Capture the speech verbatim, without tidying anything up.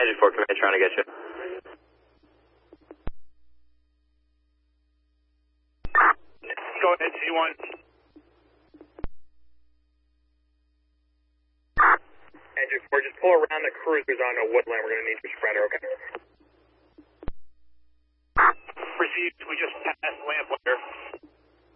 Engine four command trying to get you. Go ahead, C one. Engine four, just pull around the cruisers on a woodland. We're going to need your spreader, okay? Received. We just passed Lamplighter.